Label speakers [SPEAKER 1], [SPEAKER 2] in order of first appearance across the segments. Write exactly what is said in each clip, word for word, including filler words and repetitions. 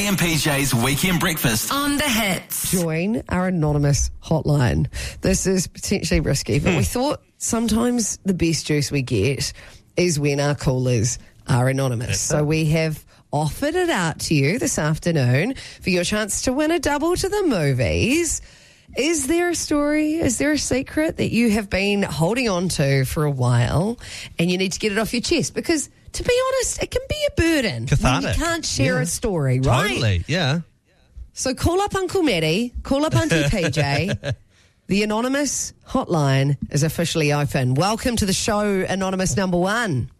[SPEAKER 1] and P J's Weekend Breakfast
[SPEAKER 2] on the Hits.
[SPEAKER 3] Join our anonymous hotline. This is potentially risky, but we thought sometimes the best juice we get is when our callers are anonymous.
[SPEAKER 4] That's
[SPEAKER 3] so
[SPEAKER 4] it.
[SPEAKER 3] we have offered it out to you this afternoon for your chance to win a double to the movies. Is there a story, is there a secret that you have been holding on to for a while and you need to get it off your chest? Because, to be honest, it can be a burden when
[SPEAKER 4] Cathartic.
[SPEAKER 3] you can't share
[SPEAKER 4] Yeah.
[SPEAKER 3] a story, right?
[SPEAKER 4] Totally, yeah.
[SPEAKER 3] So call up Uncle Matty, call up Auntie P J. The anonymous hotline is officially open. Welcome to the show, Anonymous Number One.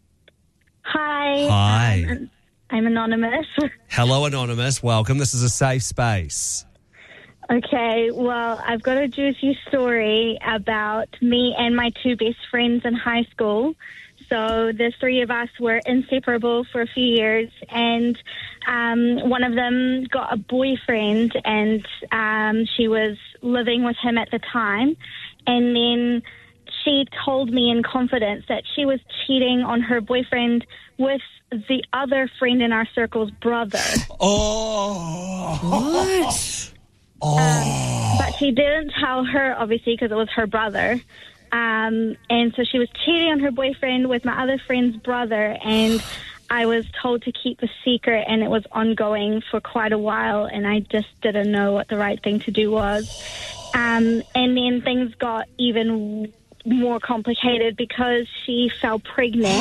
[SPEAKER 5] Hi.
[SPEAKER 4] Hi.
[SPEAKER 5] Um, I'm anonymous.
[SPEAKER 4] Hello, Anonymous. Welcome. This is a safe space.
[SPEAKER 5] Okay, well, I've got a juicy story about me and my two best friends in high school. So the three of us were inseparable for a few years, and um, one of them got a boyfriend, and um, she was living with him at the time. And then she told me in confidence that she was cheating on her boyfriend with the other friend in our circle's brother.
[SPEAKER 4] Oh.
[SPEAKER 3] What?
[SPEAKER 4] Oh.
[SPEAKER 5] But she didn't tell her, obviously, because it was her brother. Um, and so she was cheating on her boyfriend with my other friend's brother, and I was told to keep the secret, and it was ongoing for quite a while, and I just didn't know what the right thing to do was. Um, and then things got even more complicated because she fell pregnant.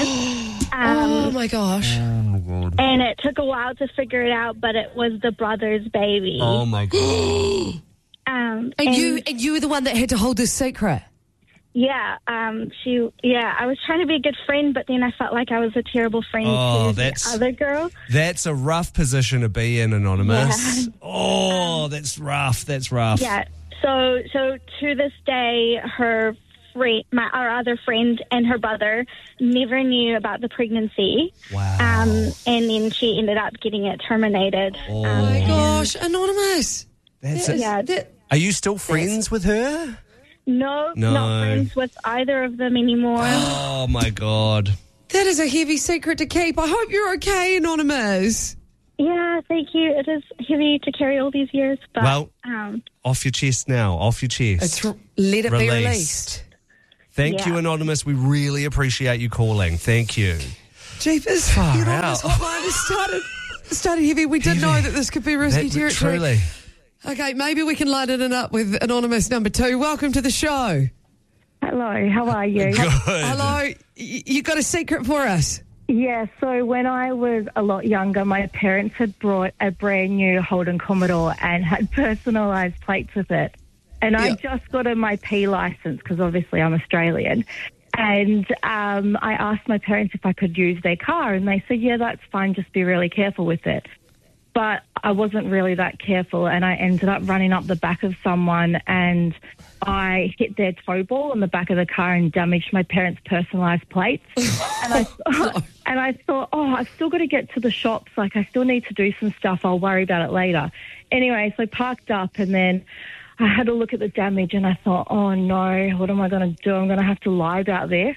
[SPEAKER 5] Um,
[SPEAKER 3] Oh, my gosh.
[SPEAKER 4] Oh, God.
[SPEAKER 5] And it took a while to figure it out, but it was the brother's baby.
[SPEAKER 4] Oh, my God.
[SPEAKER 5] Um,
[SPEAKER 3] And, you and you were the one that had to hold this secret.
[SPEAKER 5] Yeah, um, she. Yeah, I was trying to be a good friend, but then I felt like I was a terrible friend
[SPEAKER 4] Oh,
[SPEAKER 5] to
[SPEAKER 4] that's-
[SPEAKER 5] the other girl.
[SPEAKER 4] That's a rough position to be in, Anonymous.
[SPEAKER 5] Yeah.
[SPEAKER 4] Oh, that's rough. That's rough.
[SPEAKER 5] Yeah. So, so to this day, her friend, my our other friend, and her brother never knew about the pregnancy.
[SPEAKER 4] Wow.
[SPEAKER 5] Um, and then she ended up getting it terminated.
[SPEAKER 4] Oh.
[SPEAKER 3] Oh, my gosh. Anonymous.
[SPEAKER 4] That's
[SPEAKER 3] That
[SPEAKER 4] it.
[SPEAKER 3] is-
[SPEAKER 5] Yeah.
[SPEAKER 3] that-
[SPEAKER 4] Are you still friends with her?
[SPEAKER 5] No,
[SPEAKER 4] No.
[SPEAKER 5] not friends with either of them anymore.
[SPEAKER 4] Oh, my God.
[SPEAKER 3] that is a heavy secret to keep. I hope you're okay, Anonymous.
[SPEAKER 5] Yeah, thank you. It is heavy to carry all these years, but
[SPEAKER 4] Well-
[SPEAKER 5] um,
[SPEAKER 4] Off your chest now. Off your chest.
[SPEAKER 3] It's r- let it be
[SPEAKER 4] Released.
[SPEAKER 3] released.
[SPEAKER 4] Thank
[SPEAKER 5] Yeah.
[SPEAKER 4] you, Anonymous. We really appreciate you calling. Thank you.
[SPEAKER 3] Jeepers,
[SPEAKER 4] Far
[SPEAKER 3] the Anonymous
[SPEAKER 4] out.
[SPEAKER 3] hotline has started, started heavy. We did
[SPEAKER 4] Heavy.
[SPEAKER 3] know that this could be risky
[SPEAKER 4] That-
[SPEAKER 3] territory.
[SPEAKER 4] truly.
[SPEAKER 3] Okay, maybe we can lighten it up with Anonymous Number Two. Welcome to the show.
[SPEAKER 5] hello, how are you?
[SPEAKER 4] Good.
[SPEAKER 3] Hello, y- you got a secret for us?
[SPEAKER 5] Yeah, so when I was a lot younger, my parents had brought a brand new Holden Commodore and had personalised plates with it. And I
[SPEAKER 3] Yeah.
[SPEAKER 5] just got a my P licence because obviously I'm Australian. And um, I asked my parents if I could use their car, and they said, yeah, that's fine, just be really careful with it. But I wasn't really that careful, and I ended up running up the back of someone, and I hit their tow ball on the back of the car and damaged my parents' personalised plates. and I and I thought, oh, I've still got to get to the shops. Like, I still need to do some stuff. I'll worry about it later. Anyway, so I parked up, and then I had a look at the damage, and I thought, oh, no, what am I going to do? I'm going to have to lie about this.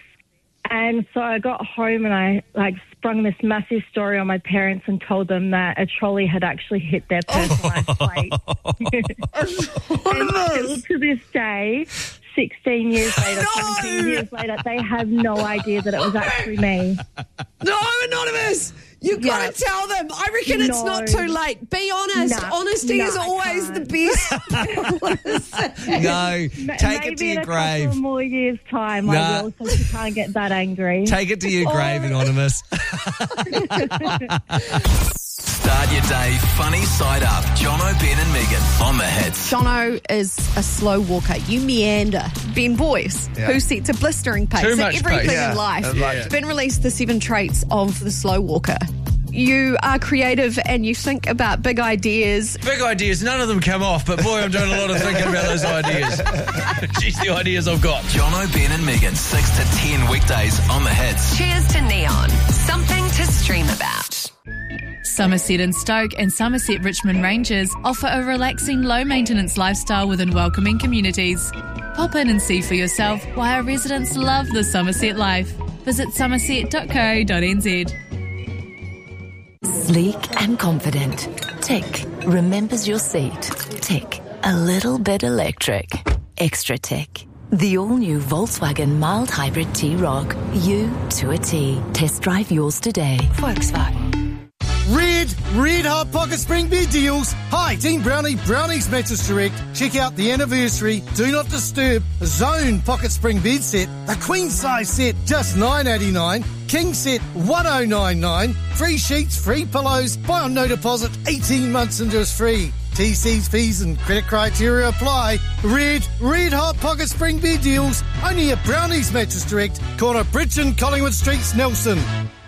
[SPEAKER 5] And so I got home and I like sprung this massive story on my parents and told them that a trolley had actually hit their personalised plate. And still to this day, sixteen years later,
[SPEAKER 3] No!
[SPEAKER 5] seventeen years later, they have no idea that it was actually me.
[SPEAKER 3] No, Anonymous! You've got
[SPEAKER 5] Yeah.
[SPEAKER 3] to tell them. I reckon it's
[SPEAKER 5] No.
[SPEAKER 3] not too late. Be honest.
[SPEAKER 5] Nah,
[SPEAKER 3] Honesty
[SPEAKER 5] nah,
[SPEAKER 3] is
[SPEAKER 5] I
[SPEAKER 3] always
[SPEAKER 5] can't.
[SPEAKER 3] the best.
[SPEAKER 4] No,
[SPEAKER 5] Ma-
[SPEAKER 4] take
[SPEAKER 5] Maybe
[SPEAKER 4] it to
[SPEAKER 5] in
[SPEAKER 4] your
[SPEAKER 5] a
[SPEAKER 4] grave.
[SPEAKER 5] couple more years' time,
[SPEAKER 4] Nah.
[SPEAKER 5] I will, so she can't get that angry.
[SPEAKER 4] Take it to your grave, Anonymous.
[SPEAKER 1] Start your day funny side up. Jono, Ben and Megan on the Hits.
[SPEAKER 6] Jono is a slow walker. You meander. Ben Boyce,
[SPEAKER 4] Yeah.
[SPEAKER 6] who sets a blistering pace
[SPEAKER 7] Too
[SPEAKER 6] at
[SPEAKER 7] much
[SPEAKER 6] everything
[SPEAKER 7] pace.
[SPEAKER 6] in
[SPEAKER 7] Yeah.
[SPEAKER 6] life.
[SPEAKER 7] I like
[SPEAKER 6] It's
[SPEAKER 7] it.
[SPEAKER 6] been released the seven traits of the slow walker. You are creative and you think about big ideas.
[SPEAKER 7] Big ideas, none of them come off, but boy, I'm doing a lot of thinking about those ideas. Jeez, the ideas I've got.
[SPEAKER 1] Jono, Ben and Megan, six to ten weekdays on the Hits.
[SPEAKER 2] Cheers to Neon. Something to stream about.
[SPEAKER 8] Somerset and Stoke and Somerset Richmond Rangers offer a relaxing, low-maintenance lifestyle within welcoming communities. Pop in and see for yourself why our residents love the Somerset life. Visit somerset dot co dot n z.
[SPEAKER 2] Sleek and confident.
[SPEAKER 9] Tick. Remembers your seat. Tick. A little bit electric. Extra tick. The all-new Volkswagen mild hybrid T-Roc. You to a T. Test drive yours today. Volkswagen.
[SPEAKER 10] Red, red hot Pocket Spring bed deals. Hi, Team Brownie, Brownie's Mattress Direct. Check out the anniversary Do Not Disturb Zone Pocket Spring bed set. The queen size set, just nine dollars eighty-nine. King set, one thousand ninety-nine. Free sheets, free pillows. Buy on no deposit, eighteen months interest free. T Cs, fees and credit criteria apply. Red, red hot Pocket Spring bed deals. Only at Brownie's Mattress Direct. Corner Bridge and Collingwood Streets, Nelson.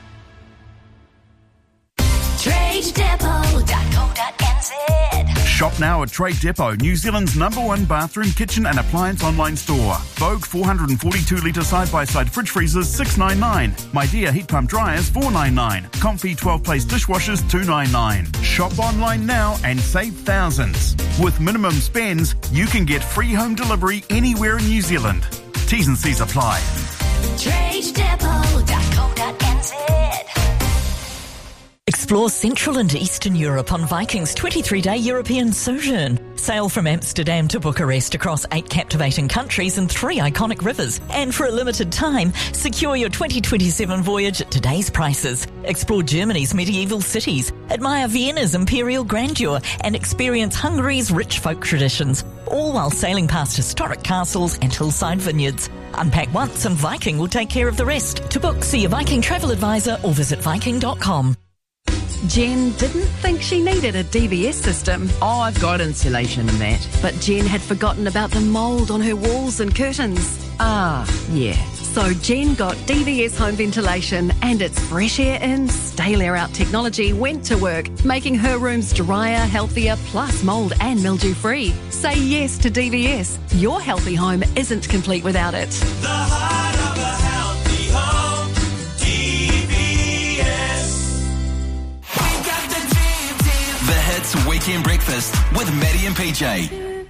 [SPEAKER 9] trade depot dot co dot n z.
[SPEAKER 11] Shop now at Trade Depot, New Zealand's number one bathroom, kitchen and appliance online store. Vogue four hundred forty-two litre side-by-side fridge freezers six dollars ninety-nine. My Dear heat pump dryers four dollars ninety-nine. Comfy twelve place dishwashers two dollars ninety-nine. Shop online now and save thousands. With minimum spends, you can get free home delivery anywhere in New Zealand. T's and C's apply.
[SPEAKER 9] trade depot dot co dot n z.
[SPEAKER 12] Explore Central and Eastern Europe on Viking's twenty-three day European sojourn. Sail from Amsterdam to Bucharest across eight captivating countries and three iconic rivers. And for a limited time, secure your twenty twenty-seven voyage at today's prices. Explore Germany's medieval cities, admire Vienna's imperial grandeur, and experience Hungary's rich folk traditions, all while sailing past historic castles and hillside vineyards. Unpack once and Viking will take care of the rest. To book, see a Viking travel advisor or visit viking dot com.
[SPEAKER 13] Jen didn't think she needed a D V S system.
[SPEAKER 14] Oh, I've got insulation and that.
[SPEAKER 13] But Jen had forgotten about the mould on her walls and curtains.
[SPEAKER 14] Ah, yeah.
[SPEAKER 13] So Jen got D V S home ventilation, and its fresh air in, stale air out technology went to work, making her rooms drier, healthier, plus mould and mildew free. Say yes to D V S. Your healthy home isn't complete without it.
[SPEAKER 15] The heart of a healthy home, D V S.
[SPEAKER 1] The Hits Weekend Breakfast with Maddie and P J.